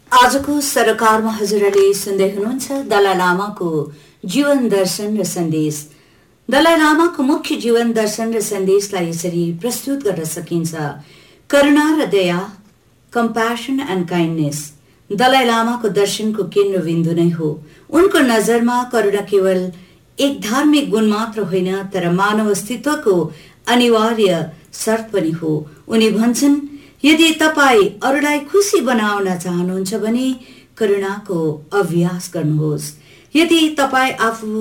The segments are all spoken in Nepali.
आजको सरकारमा हजुरले सुन्दै हुनुहुन्छ दलाई लामाको जीवन दर्शन र सन्देश। दलाई लामाको मुख्य जीवन दर्शन र सन्देशलाई यसरी प्रस्तुत गर्न सकिन्छ। करुणा र दया, कम्प्यासन एन्ड काइन्डनेस दलाई लामाको दर्शनको केन्द्रबिन्दु नै हो। उनको नजरमा करुणा केवल एक धार्मिक गुण मात्र होइन, तर मानव अस्तित्वको अनिवार्य शर्त पनि हो। उनी भन्छन्, यदि तपाईं अरूलाई खुसी बनाउन चाहनुहुन्छ भने करुणाको अभ्यास गर्नुहोस्। यदि तपाईं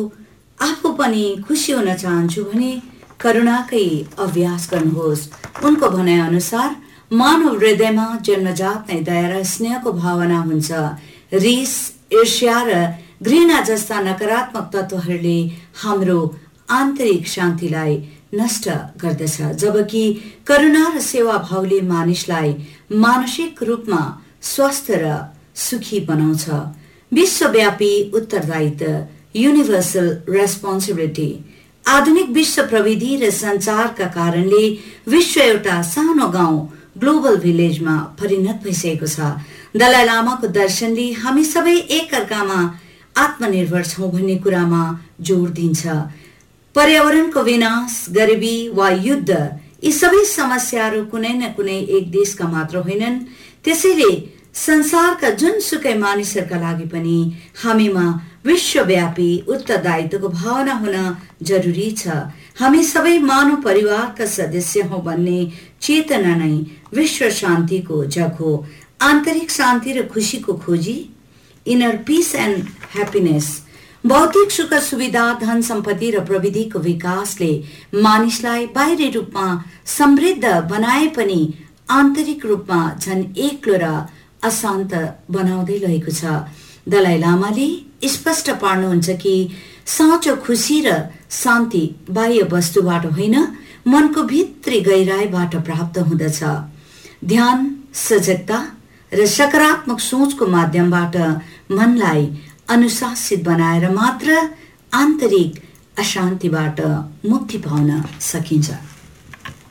आफू पनि खुसी हुन चाहन्छु भने करुणाकै अभ्यास गर्नुहोस्। उनको भनाइ अनुसार मानव हृदयमा जन्मजात नै दया र स्नेहको भावना हुन्छ। रिस, ईर्ष्या र घृणा जस्ता नकारात्मक तत्त्वहरूले हाम्रो आन्तरिक शान्तिलाई नष्ट गर्दछ, जबकि करुणा र सेवा भावले मानिसलाई मानसिक रूपमा स्वस्थ र सुखी बनाउँछ। विश्वव्यापी उत्तरदायित्व, युनिभर्सल रेस्पोन्सिबिलिटी। आधुनिक विश्व प्रविधि र सञ्चारका कारणले विश्व एउटा सानो गाउँ, ग्लोबल भिलेजमा परिणत भइसकेको छ। दलाई लामाको दर्शनले हामी सबै एकअर्कामा आत्मनिर्भर छौं भन्ने कुरामा जोड दिन्छ। पर्यावरणको विनाश, गरिबी वा युद्ध, यी सबै समस्याहरू कुनै न कुनै एक देशका मात्र होइनन्। त्यसैले संसारका जुनसुकै मानिसहरूका लागि पनि हामीमा विश्वव्यापी उत्तरदायित्वको भावना हुन जरुरी छ। हामी सबै मानव परिवारका सदस्य हौं भन्ने चेतना नै विश्व शान्तिको जग हो। आन्तरिक शान्ति र खुशीको खोजी, इनर पिस एन्ड ह्याप्पिनेस। भौतिक सुख सुविधा, धन सम्पत्ति र प्रविधिको विकासले मानिसलाई बाहिरी रूपमा समृद्ध बनाए पनि आन्तरिक रूपमा झन् एक्लो र अशान्त बनाउँदै रहेको छ। दलाई लामाले स्पष्ट पार्नुहुन्छ कि साँचो खुसी र शान्ति बाह्य वस्तुबाट होइन, मनको भित्री गहिराईबाट प्राप्त हुँदछ। ध्यान, सजगता र सकारात्मक सोचको माध्यमबाट मनलाई अनुशासित बनाएर मात्र आन्तरिक अशान्तिबाट मुक्ति पाउन सकिन्छ।